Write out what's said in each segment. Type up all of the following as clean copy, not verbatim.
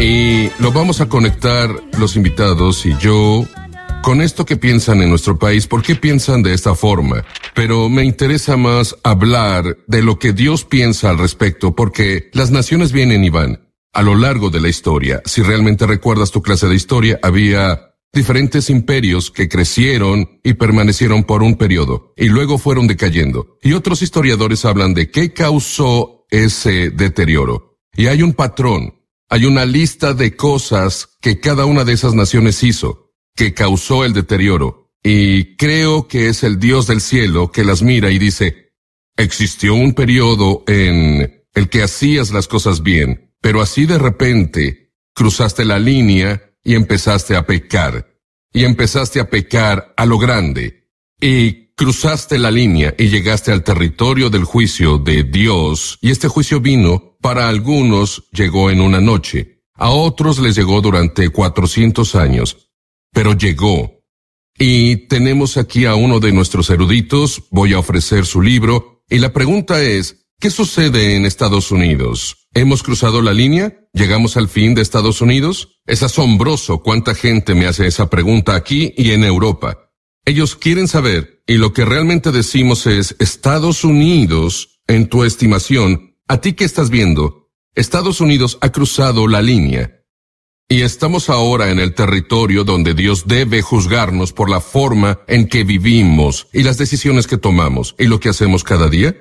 Y lo vamos a conectar los invitados y yo con esto que piensan en nuestro país, por qué piensan de esta forma. Pero me interesa más hablar de lo que Dios piensa al respecto, porque las naciones vienen y van. A lo largo de la historia, si realmente recuerdas tu clase de historia, había diferentes imperios que crecieron y permanecieron por un periodo, y luego fueron decayendo. Y otros historiadores hablan de qué causó ese deterioro. Y hay un patrón, hay una lista de cosas que cada una de esas naciones hizo, que causó el deterioro. Y creo que es el Dios del cielo que las mira y dice, existió un periodo en el que hacías las cosas bien, pero así de repente cruzaste la línea y empezaste a pecar. Y empezaste a pecar a lo grande. Y cruzaste la línea y llegaste al territorio del juicio de Dios. Y este juicio vino, para algunos llegó en una noche. A otros les llegó durante 400 años. Pero llegó. Y tenemos aquí a uno de nuestros eruditos, voy a ofrecer su libro, y la pregunta es, ¿qué sucede en Estados Unidos? ¿Hemos cruzado la línea? ¿Llegamos al fin de Estados Unidos? Es asombroso cuánta gente me hace esa pregunta aquí y en Europa. Ellos quieren saber, y lo que realmente decimos es, Estados Unidos, en tu estimación, ¿a ti qué estás viendo? Estados Unidos ha cruzado la línea. Y estamos ahora en el territorio donde Dios debe juzgarnos por la forma en que vivimos y las decisiones que tomamos y lo que hacemos cada día.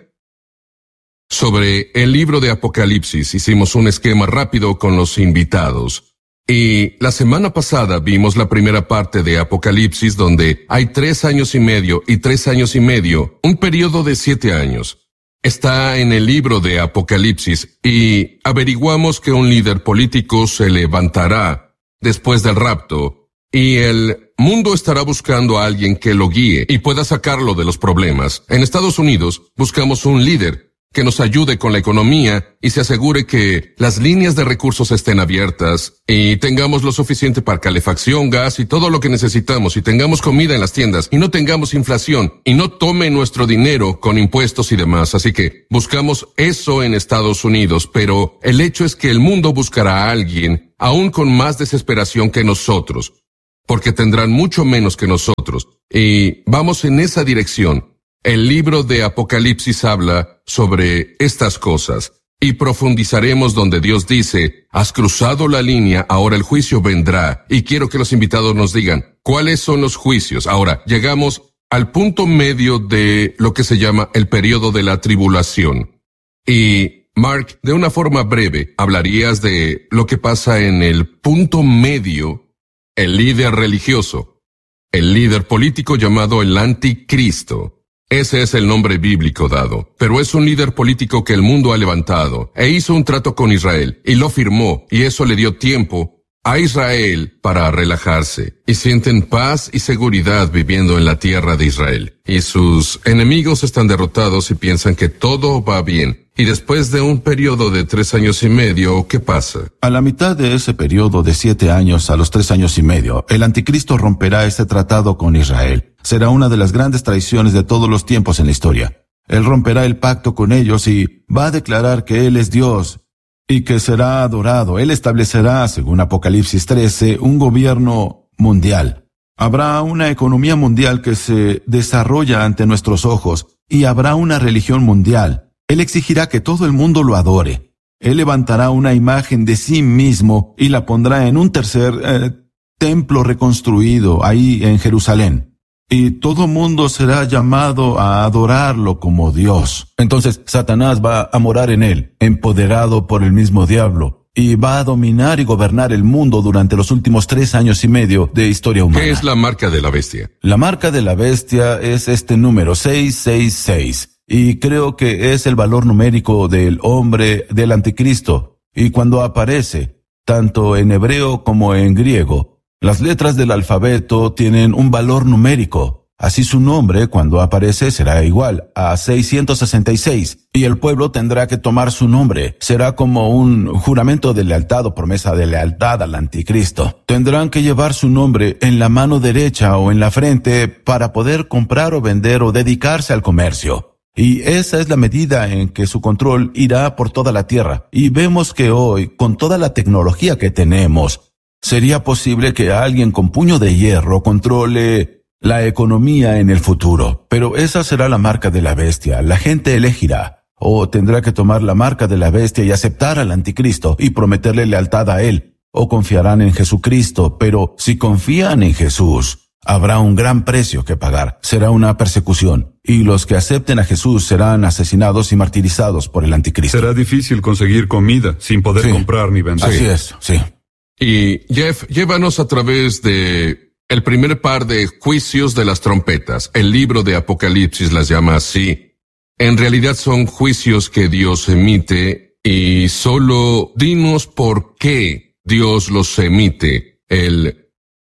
Sobre el libro de Apocalipsis hicimos un esquema rápido con los invitados. Y la semana pasada vimos la primera parte de Apocalipsis donde hay 3 años y medio y 3 años y medio, un periodo de 7 años. Está en el libro de Apocalipsis y averiguamos que un líder político se levantará después del rapto y el mundo estará buscando a alguien que lo guíe y pueda sacarlo de los problemas. En Estados Unidos buscamos un líder que nos ayude con la economía y se asegure que las líneas de recursos estén abiertas y tengamos lo suficiente para calefacción, gas y todo lo que necesitamos y tengamos comida en las tiendas y no tengamos inflación y no tome nuestro dinero con impuestos y demás. Así que buscamos eso en Estados Unidos, pero el hecho es que el mundo buscará a alguien aún con más desesperación que nosotros, porque tendrán mucho menos que nosotros y vamos en esa dirección. El libro de Apocalipsis habla sobre estas cosas y profundizaremos donde Dios dice, has cruzado la línea, ahora el juicio vendrá. Y quiero que los invitados nos digan, ¿cuáles son los juicios? Ahora, llegamos al punto medio de lo que se llama el periodo de la tribulación. Y, Mark, de una forma breve, hablarías de lo que pasa en el punto medio, el líder religioso, el líder político llamado el Anticristo. Ese es el nombre bíblico dado, pero es un líder político que el mundo ha levantado, e hizo un trato con Israel, y lo firmó, y eso le dio tiempo a Israel para relajarse, y sienten paz y seguridad viviendo en la tierra de Israel. Y sus enemigos están derrotados y piensan que todo va bien. Y después de un periodo de 3 años y medio, ¿qué pasa? A la mitad de ese periodo de 7 años a los 3 años y medio, el anticristo romperá ese tratado con Israel. Será una de las grandes traiciones de todos los tiempos en la historia. Él romperá el pacto con ellos y va a declarar que Él es Dios y que será adorado. Él establecerá, según Apocalipsis 13, un gobierno mundial. Habrá una economía mundial que se desarrolla ante nuestros ojos y habrá una religión mundial. Él exigirá que todo el mundo lo adore. Él levantará una imagen de sí mismo y la pondrá en un tercer templo reconstruido ahí en Jerusalén. Y todo mundo será llamado a adorarlo como Dios. Entonces Satanás va a morar en él, empoderado por el mismo diablo, y va a dominar y gobernar el mundo durante los últimos 3 años y medio de historia humana. ¿Qué es la marca de la bestia? La marca de la bestia es este número 666, y creo que es el valor numérico del hombre del anticristo. Y cuando aparece, tanto en hebreo como en griego, las letras del alfabeto tienen un valor numérico. Así su nombre, cuando aparece, será igual a 666. Y el pueblo tendrá que tomar su nombre. Será como un juramento de lealtad o promesa de lealtad al anticristo. Tendrán que llevar su nombre en la mano derecha o en la frente para poder comprar o vender o dedicarse al comercio. Y esa es la medida en que su control irá por toda la tierra. Y vemos que hoy, con toda la tecnología que tenemos, sería posible que alguien con puño de hierro controle la economía en el futuro. Pero esa será la marca de la bestia. La gente elegirá. O tendrá que tomar la marca de la bestia y aceptar al anticristo y prometerle lealtad a él. O confiarán en Jesucristo. Pero si confían en Jesús, habrá un gran precio que pagar. Será una persecución. Y los que acepten a Jesús serán asesinados y martirizados por el anticristo. Será difícil conseguir comida sin poder comprar ni vender. Así es, sí. Y Jeff, llévanos a través de el primer par de juicios de las trompetas. El libro de Apocalipsis las llama así. En realidad son juicios que Dios emite y solo dinos por qué Dios los emite. El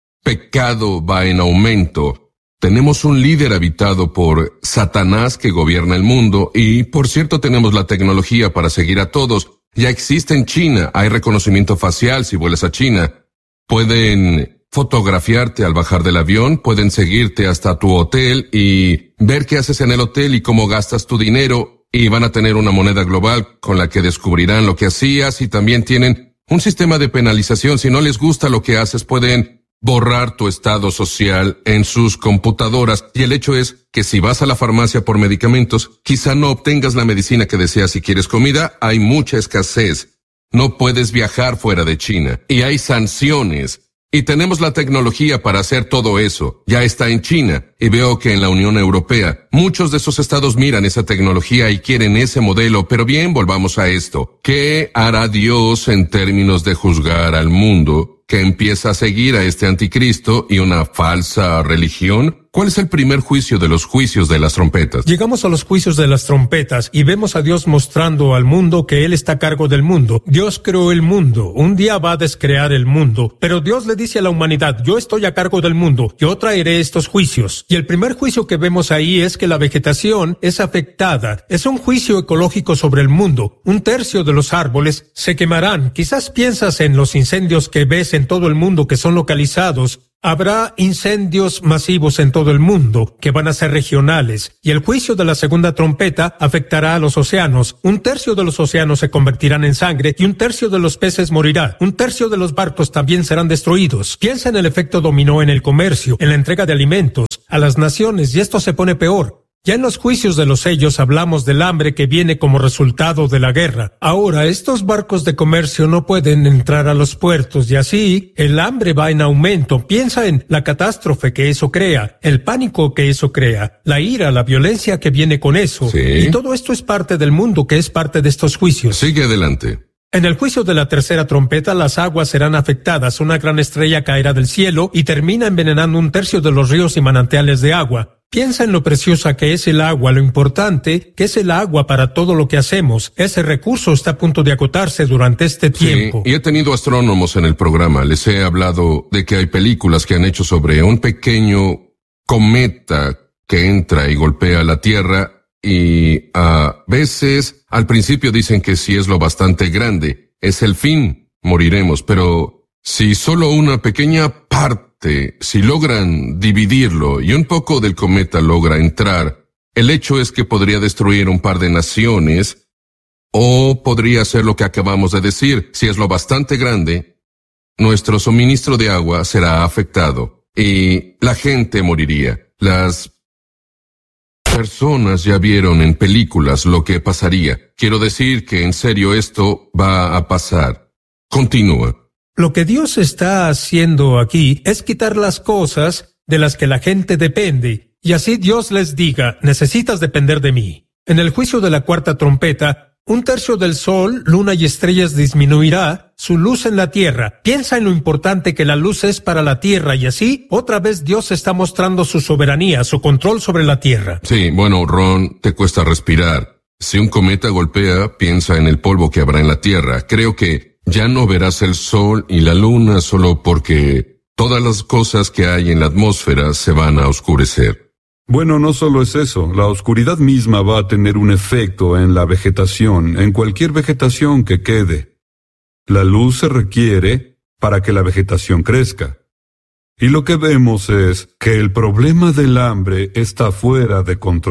pecado va en aumento. Tenemos un líder habitado por Satanás que gobierna el mundo y, por cierto, tenemos la tecnología para seguir a todos. Ya existe en China, hay reconocimiento facial si vuelas a China. Pueden fotografiarte al bajar del avión, pueden seguirte hasta tu hotel y ver qué haces en el hotel y cómo gastas tu dinero, y van a tener una moneda global con la que descubrirán lo que hacías, y también tienen un sistema de penalización. Si no les gusta lo que haces, pueden borrar tu estado social en sus computadoras. Y el hecho es que si vas a la farmacia por medicamentos, quizá no obtengas la medicina que deseas. Si quieres comida, hay mucha escasez. No puedes viajar fuera de China. Y hay sanciones. Y tenemos la tecnología para hacer todo eso. Ya está en China. Y veo que en la Unión Europea, muchos de esos estados miran esa tecnología y quieren ese modelo. Pero bien, volvamos a esto. ¿Qué hará Dios en términos de juzgar al mundo que empieza a seguir a este anticristo y una falsa religión? ¿Cuál es el primer juicio de los juicios de las trompetas? Llegamos a los juicios de las trompetas y vemos a Dios mostrando al mundo que Él está a cargo del mundo. Dios creó el mundo. Un día va a descrear el mundo. Pero Dios le dice a la humanidad, yo estoy a cargo del mundo. Yo traeré estos juicios. Y el primer juicio que vemos ahí es que la vegetación es afectada. Es un juicio ecológico sobre el mundo. 1/3 de los árboles se quemarán. Quizás piensas en los incendios que ves en todo el mundo que son localizados. Habrá incendios masivos en todo el mundo, que van a ser regionales, y el juicio de la segunda trompeta afectará a los océanos. 1/3 de los océanos se convertirán en sangre, y 1/3 de los peces morirá. 1/3 de los barcos también serán destruidos. Piensa en el efecto dominó en el comercio, en la entrega de alimentos a las naciones, y esto se pone peor. Ya en los juicios de los sellos hablamos del hambre que viene como resultado de la guerra. Ahora, estos barcos de comercio no pueden entrar a los puertos y así el hambre va en aumento. Piensa en la catástrofe que eso crea, el pánico que eso crea, la ira, la violencia que viene con eso. Sí. Y todo esto es parte del mundo que es parte de estos juicios. Sigue adelante. En el juicio de la tercera trompeta, las aguas serán afectadas. Una gran estrella caerá del cielo y termina envenenando 1/3 de los ríos y manantiales de agua. Piensa en lo preciosa que es el agua, lo importante que es el agua para todo lo que hacemos. Ese recurso está a punto de agotarse durante este tiempo. Sí, y he tenido astrónomos en el programa. Les he hablado de que hay películas que han hecho sobre un pequeño cometa que entra y golpea la Tierra, y a veces al principio dicen que si es lo bastante grande, es el fin, moriremos. Pero si solo una pequeña parte, si logran dividirlo y un poco del cometa logra entrar, el hecho es que podría destruir un par de naciones, o podría ser lo que acabamos de decir. Si es lo bastante grande, nuestro suministro de agua será afectado y la gente moriría. Las personas ya vieron en películas lo que pasaría. Quiero decir que en serio esto va a pasar. Continúa. Lo que Dios está haciendo aquí es quitar las cosas de las que la gente depende, y así Dios les diga, necesitas depender de mí. En el juicio de la cuarta trompeta, 1/3 del sol, luna y estrellas disminuirá su luz en la tierra. Piensa en lo importante que la luz es para la tierra, y así, otra vez Dios está mostrando su soberanía, su control sobre la tierra. Sí, bueno, Ron, te cuesta respirar. Si un cometa golpea, piensa en el polvo que habrá en la tierra. Creo que ya no verás el sol y la luna solo porque todas las cosas que hay en la atmósfera se van a oscurecer. Bueno, no solo es eso, la oscuridad misma va a tener un efecto en la vegetación, en cualquier vegetación que quede. La luz se requiere para que la vegetación crezca. Y lo que vemos es que el problema del hambre está fuera de control.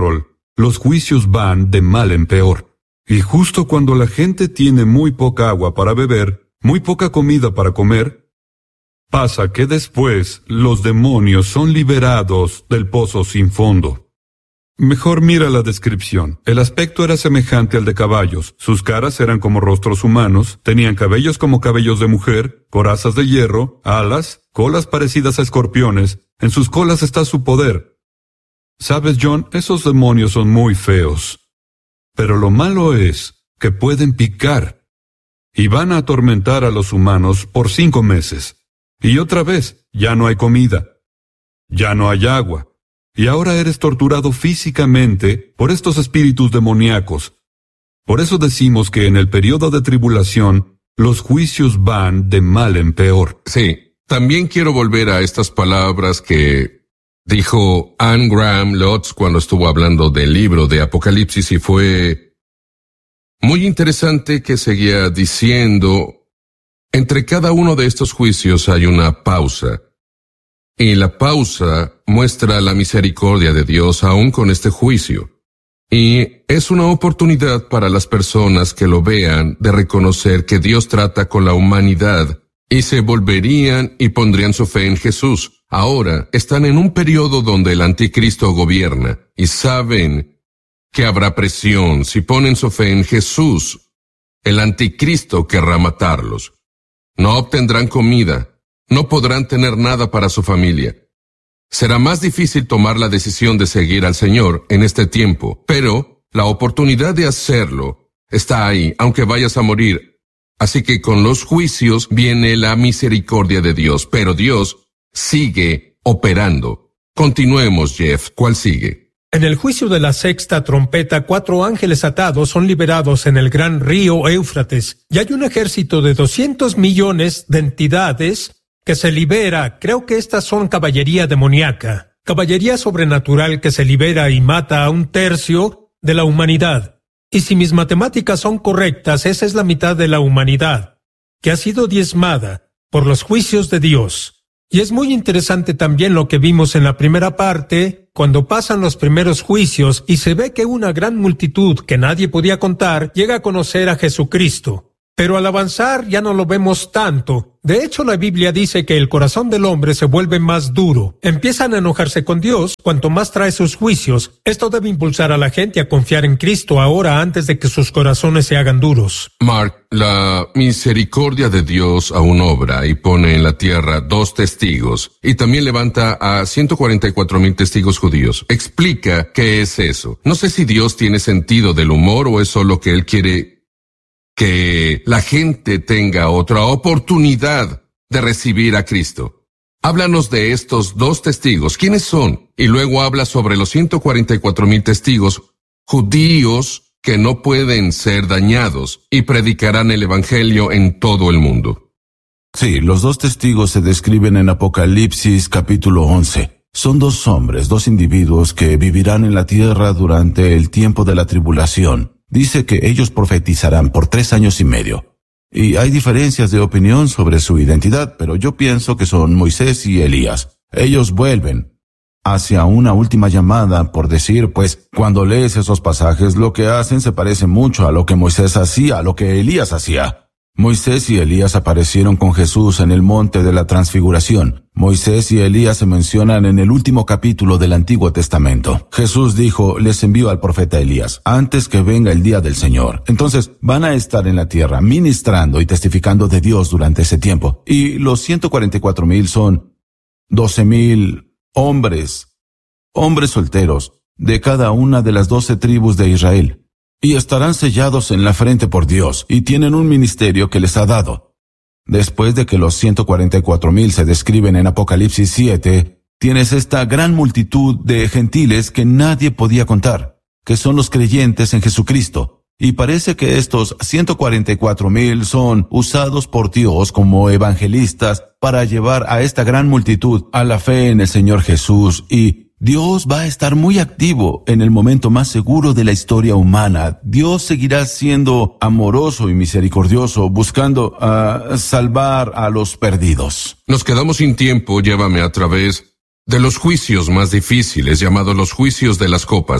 los juicios van de mal en peor. Y justo cuando la gente tiene muy poca agua para beber, muy poca comida para comer, pasa que después los demonios son liberados del pozo sin fondo. Mejor mira la descripción. El aspecto era semejante al de caballos. Sus caras eran como rostros humanos, tenían cabellos como cabellos de mujer, corazas de hierro, alas, colas parecidas a escorpiones. En sus colas está su poder. ¿Sabes, John? Esos demonios son muy feos. Pero lo malo es que pueden picar. Y van a atormentar a los humanos por 5 meses. Y otra vez, ya no hay comida. Ya no hay agua. Y ahora eres torturado físicamente por estos espíritus demoníacos. Por eso decimos que en el periodo de tribulación, los juicios van de mal en peor. Sí, también quiero volver a estas palabras que dijo Anne Graham Lotz cuando estuvo hablando del libro de Apocalipsis, y fue muy interesante que seguía diciendo, entre cada uno de estos juicios hay una pausa. Y la pausa muestra la misericordia de Dios aún con este juicio. Y es una oportunidad para las personas que lo vean de reconocer que Dios trata con la humanidad y se volverían y pondrían su fe en Jesús. Ahora están en un periodo donde el anticristo gobierna y saben que habrá presión. Si ponen su fe en Jesús, el anticristo querrá matarlos. No obtendrán comida. No podrán tener nada para su familia. Será más difícil tomar la decisión de seguir al Señor en este tiempo, pero la oportunidad de hacerlo está ahí, aunque vayas a morir. Así que con los juicios viene la misericordia de Dios, pero Dios sigue operando. Continuemos, Jeff. ¿Cuál sigue? En el juicio de la sexta trompeta, 4 ángeles atados son liberados en el gran río Éufrates, y hay un ejército de 200 millones de entidades que se libera. Creo que estas son caballería demoníaca, caballería sobrenatural que se libera y mata a 1/3 de la humanidad. Y si mis matemáticas son correctas, esa es la mitad de la humanidad, que ha sido diezmada por los juicios de Dios. Y es muy interesante también lo que vimos en la primera parte, cuando pasan los primeros juicios y se ve que una gran multitud que nadie podía contar llega a conocer a Jesucristo. Pero al avanzar ya no lo vemos tanto. De hecho, la Biblia dice que el corazón del hombre se vuelve más duro. Empiezan a enojarse con Dios cuanto más trae sus juicios. Esto debe impulsar a la gente a confiar en Cristo ahora antes de que sus corazones se hagan duros. Mark, la misericordia de Dios aún obra y pone en la tierra 2 testigos y también levanta a 144,000 testigos judíos. Explica qué es eso. No sé si Dios tiene sentido del humor o es solo que Él quiere que la gente tenga otra oportunidad de recibir a Cristo. Háblanos de estos 2 testigos. ¿Quiénes son? Y luego habla sobre los 144,000 testigos judíos que no pueden ser dañados y predicarán el Evangelio en todo el mundo. Sí, los 2 testigos se describen en Apocalipsis capítulo 11. Son 2 hombres, 2 individuos que vivirán en la tierra durante el tiempo de la tribulación. Dice que ellos profetizarán por 3 años y medio. Y hay diferencias de opinión sobre su identidad, pero yo pienso que son Moisés y Elías. Ellos vuelven hacia una última llamada, por decir, pues, cuando lees esos pasajes, lo que hacen se parece mucho a lo que Moisés hacía, a lo que Elías hacía. Moisés y Elías aparecieron con Jesús en el monte de la Transfiguración. Moisés y Elías se mencionan en el último capítulo del Antiguo Testamento. Jesús dijo, les envío al profeta Elías, antes que venga el día del Señor. Entonces, van a estar en la tierra ministrando y testificando de Dios durante ese tiempo. Y los 144,000 son 12,000 hombres solteros, de cada una de las 12 tribus de Israel. Y estarán sellados en la frente por Dios, y tienen un ministerio que les ha dado. Después de que los 144,000 se describen en Apocalipsis 7, tienes esta gran multitud de gentiles que nadie podía contar, que son los creyentes en Jesucristo. Y parece que estos 144,000 son usados por Dios como evangelistas para llevar a esta gran multitud a la fe en el Señor Jesús, y Dios va a estar muy activo en el momento más seguro de la historia humana. Dios seguirá siendo amoroso y misericordioso, buscando salvar a los perdidos. Nos quedamos sin tiempo. Llévame a través de los juicios más difíciles, llamados los juicios de las copas.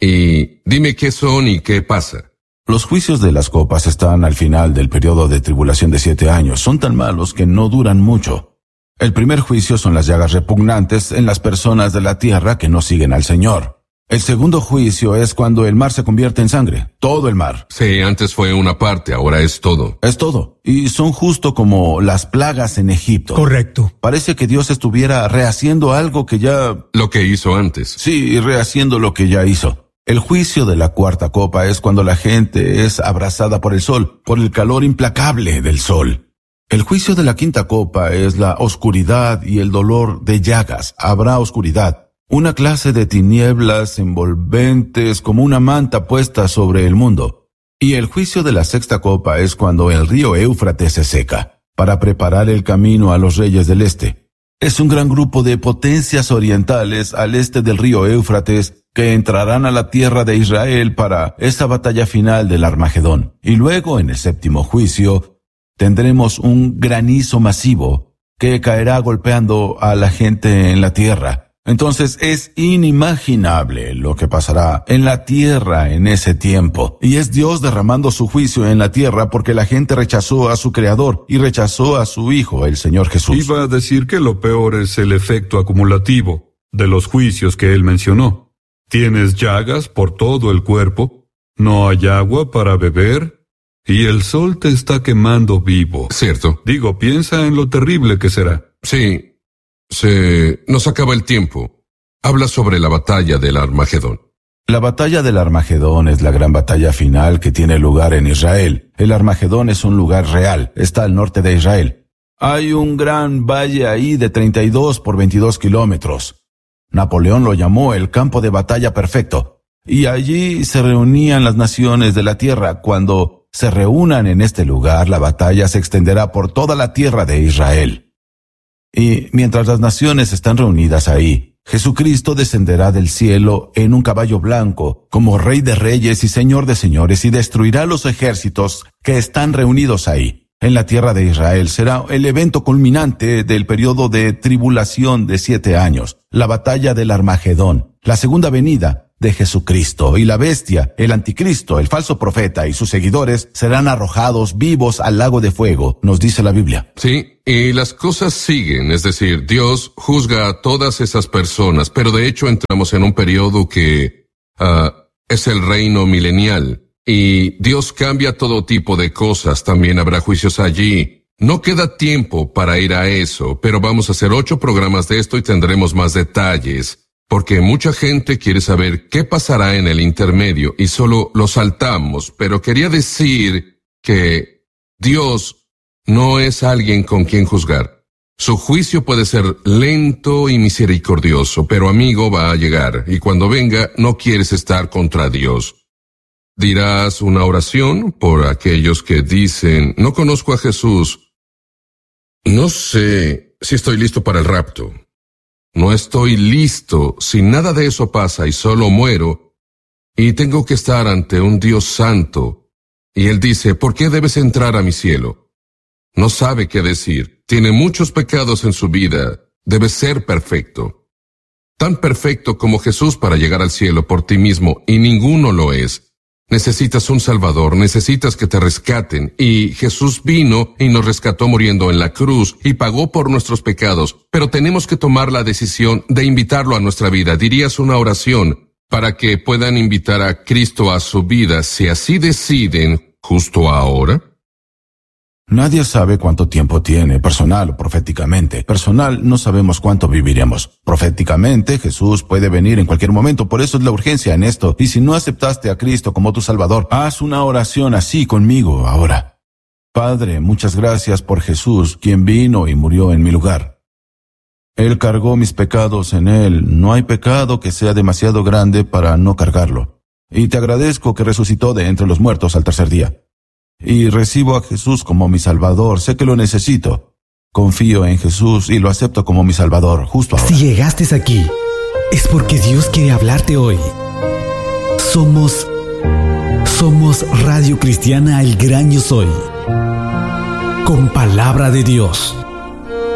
Y dime qué son y qué pasa. Los juicios de las copas están al final del periodo de tribulación de 7 años. Son tan malos que no duran mucho. El primer juicio son las llagas repugnantes en las personas de la tierra que no siguen al Señor. El segundo juicio es cuando el mar se convierte en sangre. Todo el mar. Sí, antes fue una parte, ahora es todo. Es todo. Y son justo como las plagas en Egipto. Correcto. Parece que Dios estuviera rehaciendo algo que ya... Lo que hizo antes. Sí, rehaciendo lo que ya hizo. El juicio de la cuarta copa es cuando la gente es abrazada por el sol, por el calor implacable del sol. El juicio de la quinta copa es la oscuridad y el dolor de llagas. Habrá oscuridad, una clase de tinieblas envolventes como una manta puesta sobre el mundo. Y el juicio de la sexta copa es cuando el río Éufrates se seca, para preparar el camino a los reyes del este. Es un gran grupo de potencias orientales al este del río Éufrates que entrarán a la tierra de Israel para esta batalla final del Armagedón. Y luego, en el séptimo juicio, tendremos un granizo masivo que caerá golpeando a la gente en la tierra. Entonces es inimaginable lo que pasará en la tierra en ese tiempo. Y es Dios derramando su juicio en la tierra porque la gente rechazó a su Creador y rechazó a su Hijo, el Señor Jesús. Iba a decir que lo peor es el efecto acumulativo de los juicios que él mencionó. Tienes llagas por todo el cuerpo, no hay agua para beber, y el sol te está quemando vivo. Cierto. Digo, piensa en lo terrible que será. Sí. Nos acaba el tiempo. Habla sobre la batalla del Armagedón. La batalla del Armagedón es la gran batalla final que tiene lugar en Israel. El Armagedón es un lugar real, está al norte de Israel. Hay un gran valle ahí de 32 por 22 kilómetros. Napoleón lo llamó el campo de batalla perfecto. Y allí se reunían las naciones de la tierra. Cuando se reúnan en este lugar, la batalla se extenderá por toda la tierra de Israel. Y mientras las naciones están reunidas ahí, Jesucristo descenderá del cielo en un caballo blanco, como Rey de Reyes y Señor de Señores, y destruirá los ejércitos que están reunidos ahí. En la tierra de Israel será el evento culminante del periodo de tribulación de 7 años, la batalla del Armagedón, la segunda venida de Jesucristo, y la bestia, el anticristo, el falso profeta y sus seguidores serán arrojados vivos al lago de fuego, nos dice la Biblia. Sí, y las cosas siguen, es decir, Dios juzga a todas esas personas, pero de hecho entramos en un periodo que es el reino milenial, y Dios cambia todo tipo de cosas, también habrá juicios allí. No queda tiempo para ir a eso, pero vamos a hacer 8 programas de esto y tendremos más detalles. Porque mucha gente quiere saber qué pasará en el intermedio y solo lo saltamos, pero quería decir que Dios no es alguien con quien juzgar. Su juicio puede ser lento y misericordioso, pero amigo, va a llegar, y cuando venga no quieres estar contra Dios. Dirás una oración por aquellos que dicen, no conozco a Jesús. No sé si estoy listo para el rapto. No estoy listo si nada de eso pasa y solo muero, y tengo que estar ante un Dios santo. Y Él dice, ¿por qué debes entrar a mi cielo? No sabe qué decir, tiene muchos pecados en su vida, debe ser perfecto. Tan perfecto como Jesús para llegar al cielo por ti mismo, y ninguno lo es. Necesitas un Salvador, necesitas que te rescaten, y Jesús vino y nos rescató muriendo en la cruz y pagó por nuestros pecados, pero tenemos que tomar la decisión de invitarlo a nuestra vida. ¿Dirías una oración para que puedan invitar a Cristo a su vida si así deciden justo ahora? Nadie sabe cuánto tiempo tiene, personal o proféticamente. Personal, no sabemos cuánto viviremos. Proféticamente, Jesús puede venir en cualquier momento, por eso es la urgencia en esto. Y si no aceptaste a Cristo como tu Salvador, haz una oración así conmigo ahora. Padre, muchas gracias por Jesús, quien vino y murió en mi lugar. Él cargó mis pecados en Él. No hay pecado que sea demasiado grande para no cargarlo. Y te agradezco que resucitó de entre los muertos al tercer día. Y recibo a Jesús como mi Salvador. Sé que lo necesito. Confío en Jesús y lo acepto como mi Salvador justo ahora. Si llegaste aquí, es porque Dios quiere hablarte hoy. Somos Radio Cristiana El Gran Yo Soy. Con palabra de Dios.